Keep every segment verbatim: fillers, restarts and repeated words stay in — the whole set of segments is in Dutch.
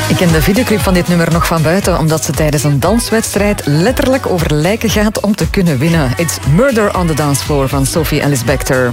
Ik ken de videoclip van dit nummer nog van buiten, omdat ze tijdens een danswedstrijd letterlijk over lijken gaat om te kunnen winnen. It's Murder on the Dance Floor van Sophie Ellis-Bextor.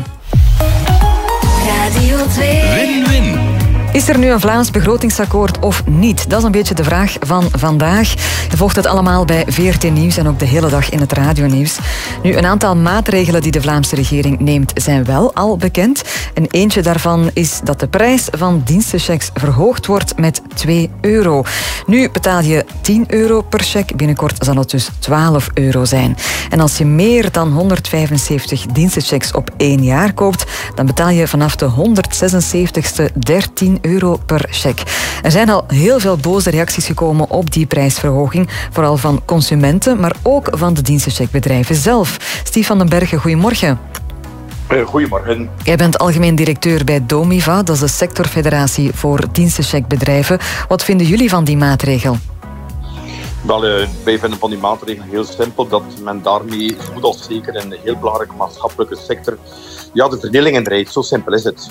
Radio twee. Win-win. Is er nu een Vlaams begrotingsakkoord of niet? Dat is een beetje de vraag van vandaag. Je volgt het allemaal bij V R T Nieuws en ook de hele dag in het radionieuws. Nu, een aantal maatregelen die de Vlaamse regering neemt zijn wel al bekend. En eentje daarvan is dat de prijs van dienstenchecks verhoogd wordt met twee euro. Nu betaal je tien euro per cheque. Binnenkort zal het dus twaalf euro zijn. En als je meer dan honderdvijfenzeventig dienstenchecks op één jaar koopt, dan betaal je vanaf de honderdzesenzeventigste dertien euro per cheque. Er zijn al heel veel boze reacties gekomen op die prijsverhoging, vooral van consumenten, maar ook van de dienstencheckbedrijven zelf. Stief van den Bergen, goedemorgen. Goedemorgen. Jij bent algemeen directeur bij Domiva, dat is de sectorfederatie voor dienstencheckbedrijven. Wat vinden jullie van die maatregel? Wel, uh, wij vinden van die maatregel heel simpel dat men daarmee zo goed als zeker in een heel belangrijke maatschappelijke sector ja, de verdeling indraait. Zo simpel is het.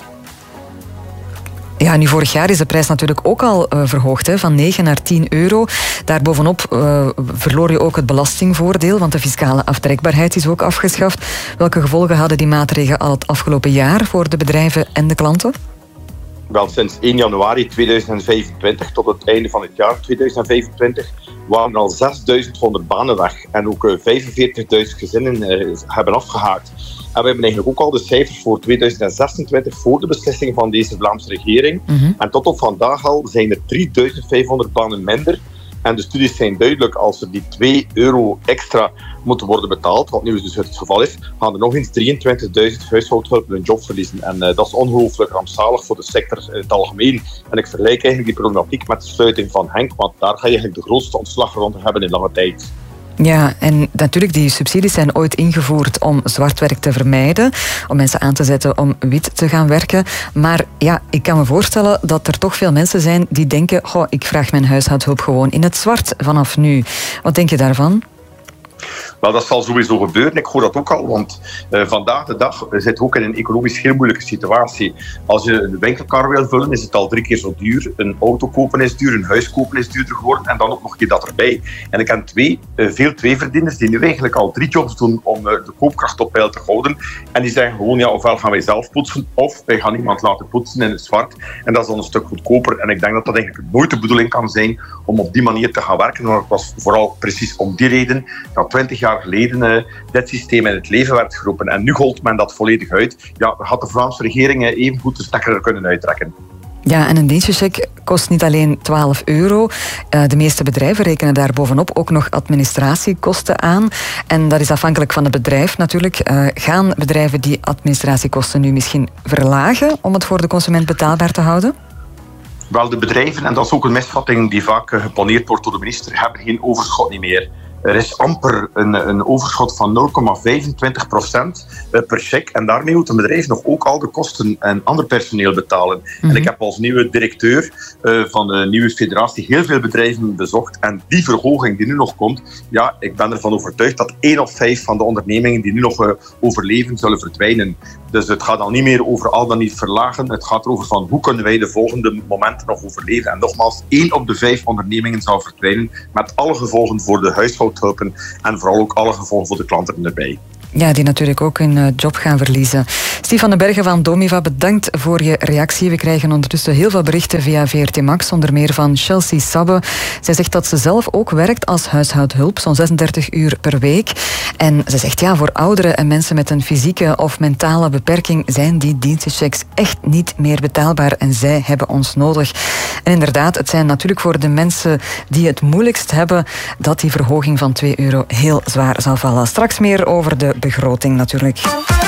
Ja, nu vorig jaar is de prijs natuurlijk ook al uh, verhoogd, hè, van negen naar tien euro. Daarbovenop uh, verloor je ook het belastingvoordeel, want de fiscale aftrekbaarheid is ook afgeschaft. Welke gevolgen hadden die maatregelen al het afgelopen jaar voor de bedrijven en de klanten? Wel, sinds één januari tweeduizend vijfentwintig tot het einde van het jaar tweeduizend vijfentwintig waren er al zesduizendhonderd banen weg. En ook uh, vijfenveertigduizend gezinnen uh, hebben afgehaakt. En we hebben eigenlijk ook al de cijfers voor tweeduizend zesentwintig voor de beslissing van deze Vlaamse regering. Mm-hmm. En tot op vandaag al zijn er drieduizend vijfhonderd banen minder. En de studies zijn duidelijk, als er die twee euro extra moeten worden betaald, wat nu dus het geval is, gaan er nog eens drieëntwintigduizend huishoudhulpen hun job verliezen. En uh, dat is ongelooflijk rampzalig voor de sector in het algemeen. En ik vergelijk eigenlijk die problematiek met de sluiting van Henk, want daar ga je eigenlijk de grootste ontslagronde hebben in lange tijd. Ja, en natuurlijk, die subsidies zijn ooit ingevoerd om zwartwerk te vermijden, om mensen aan te zetten om wit te gaan werken. Maar ja, ik kan me voorstellen dat er toch veel mensen zijn die denken, goh, ik vraag mijn huishoudhulp gewoon in het zwart vanaf nu. Wat denk je daarvan? Wel, dat zal sowieso gebeuren. Ik hoor dat ook al, want uh, vandaag de dag zit ook in een economisch heel moeilijke situatie. Als je een winkelkar wil vullen, is het al drie keer zo duur. Een auto kopen is duur, een huis kopen is duurder geworden en dan ook nog een keer dat erbij. En ik ken twee, uh, veel tweeverdieners die nu eigenlijk al drie jobs doen om uh, de koopkracht op peil te houden. En die zeggen gewoon, ja, ofwel gaan wij zelf poetsen, of wij gaan iemand laten poetsen in het zwart. En dat is dan een stuk goedkoper. En ik denk dat dat eigenlijk nooit de bedoeling kan zijn om op die manier te gaan werken. Maar het was vooral precies om die reden dat twintig jaar geleden uh, dit systeem in het leven werd geroepen. En nu golt men dat volledig uit. Ja, had de Vlaamse regering uh, even goed de stekker er kunnen uittrekken. Ja, en een dienstencheck kost niet alleen twaalf euro. Uh, de meeste bedrijven rekenen daar bovenop ook nog administratiekosten aan. En dat is afhankelijk van het bedrijf natuurlijk. Uh, gaan bedrijven die administratiekosten nu misschien verlagen om het voor de consument betaalbaar te houden? Wel, de bedrijven, en dat is ook een misvatting die vaak uh, geplaneerd wordt door de minister, hebben geen overschot niet meer. Er is amper een, een overschot van nul komma vijfentwintig procent per cheque. En daarmee moet een bedrijf nog ook al de kosten en ander personeel betalen. Mm-hmm. En ik heb als nieuwe directeur uh, van de nieuwe federatie heel veel bedrijven bezocht. En die verhoging die nu nog komt, ja, ik ben ervan overtuigd dat één op vijf van de ondernemingen die nu nog uh, overleven, zullen verdwijnen. Dus het gaat dan niet meer over al dan niet verlagen. Het gaat erover van hoe kunnen wij de volgende momenten nog overleven. En nogmaals, één op de vijf ondernemingen zal verdwijnen, met alle gevolgen voor de huishoudhulpen en vooral ook alle gevolgen voor de klanten erbij. Ja, die natuurlijk ook hun job gaan verliezen. Stief van den Bergen van Domiva, bedankt voor je reactie. We krijgen ondertussen heel veel berichten via V R T Max, onder meer van Chelsea Sabbe. Zij zegt dat ze zelf ook werkt als huishoudhulp, zo'n zesendertig uur per week. En ze zegt, ja, voor ouderen en mensen met een fysieke of mentale beperking zijn die dienstenchecks echt niet meer betaalbaar en zij hebben ons nodig. En inderdaad, het zijn natuurlijk voor de mensen die het moeilijkst hebben dat die verhoging van twee euro heel zwaar zal vallen. Straks meer over de begroting natuurlijk.